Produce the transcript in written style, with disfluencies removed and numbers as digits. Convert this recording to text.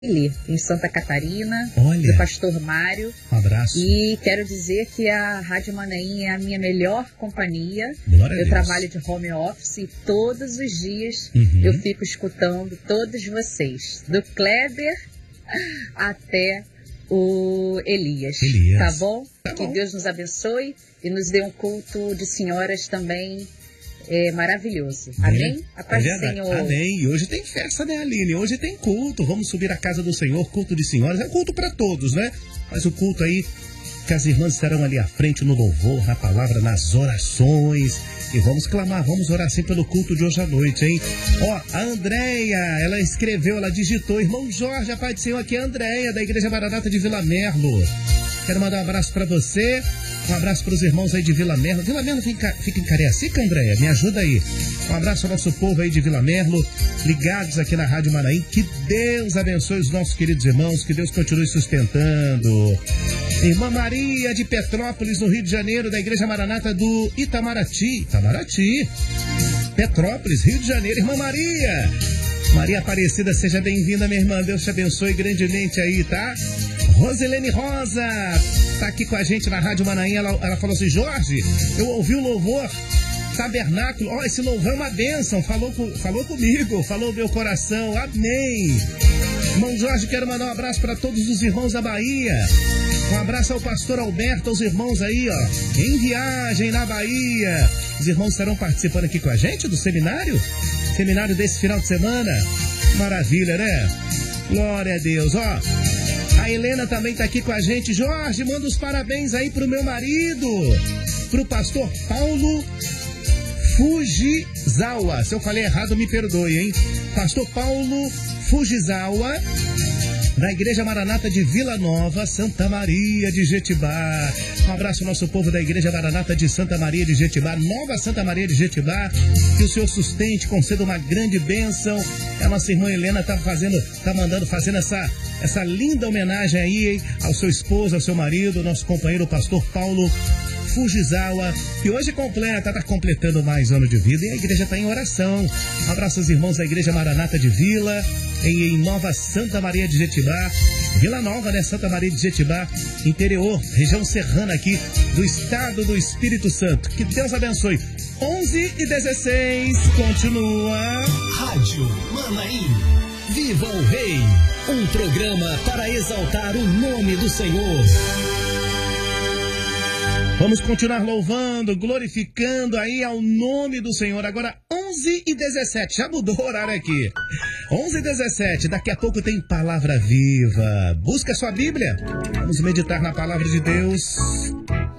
em Santa Catarina, Olha, do pastor Mário. um abraço. E quero dizer que a Rádio Manaim é a minha melhor companhia. Glória a Eu Deus. trabalho de home office e todos os dias eu fico escutando todos vocês, do Kleber até o Elias. Tá bom? Tá Que bom. Deus nos abençoe e nos dê um culto de senhoras também maravilhoso. Amém? A paz do Senhor. Amém. E hoje tem festa, né, Aline? Hoje tem culto. Vamos subir à casa do Senhor, culto de senhoras. É culto para todos, né? Mas o culto aí, que as irmãs estarão ali à frente no louvor, na palavra, nas orações. E vamos clamar, vamos orar assim pelo culto de hoje à noite, hein? Ó, a Andréia, ela escreveu, ela digitou: irmão Jorge, a paz do Senhor, aqui é a Andréia, da Igreja Maranata de Vila Merlo. Quero mandar um abraço pra você, um abraço pros irmãos aí de Vila Merlo. Vila Merlo fica em Cariacica, Andréia? Me ajuda aí. Um abraço ao nosso povo aí de Vila Merlo, ligados aqui na Rádio Manaim. Que Deus abençoe os nossos queridos irmãos, que Deus continue sustentando. Irmã Maria de Petrópolis, no Rio de Janeiro, da Igreja Maranata do Itamaraty, Petrópolis, Rio de Janeiro. Irmã Maria Aparecida, seja bem-vinda, minha irmã. Deus te abençoe grandemente aí, tá? Rosilene Rosa tá aqui com a gente na Rádio Manaim. Ela falou assim: Jorge, eu ouvi o louvor Tabernáculo. Ó, esse louvor é uma bênção. Falou comigo, falou meu coração. Amém. Irmão Jorge, quero mandar um abraço para todos os irmãos da Bahia. Um abraço ao pastor Alberto, aos irmãos aí, ó, em viagem na Bahia. Os irmãos estarão participando aqui com a gente do seminário desse final de semana. Maravilha, né? Glória a Deus, ó. A Helena também tá aqui com a gente. Jorge, manda os parabéns aí pro meu marido, pro pastor Paulo Fujizawa. Se eu falei errado, me perdoe, hein? Pastor Paulo Fujizawa, da Igreja Maranata de Vila Nova, Santa Maria de Jetibá. Um abraço ao nosso povo da Igreja Maranata de Santa Maria de Jetibá, Nova Santa Maria de Jetibá. Que o Senhor sustente, conceda uma grande bênção. A nossa irmã Helena tá fazendo essa linda homenagem aí, hein, ao seu esposo, ao seu marido, nosso companheiro, o pastor Paulo Fujizawa, que hoje tá completando mais anos de vida, e a igreja está em oração. Um abraço aos irmãos da Igreja Maranata de Vila, em Nova Santa Maria de Jetibá, Vila Nova, né? Santa Maria de Jetibá, interior, região serrana aqui do estado do Espírito Santo. Que Deus abençoe. 11h16, continua. Rádio Manaim. Viva o Rei, um programa para exaltar o nome do Senhor. Vamos continuar louvando, glorificando aí ao nome do Senhor. Agora 11h17, já mudou o horário aqui. 11h17, daqui a pouco tem Palavra Viva. Busca sua Bíblia, vamos meditar na Palavra de Deus.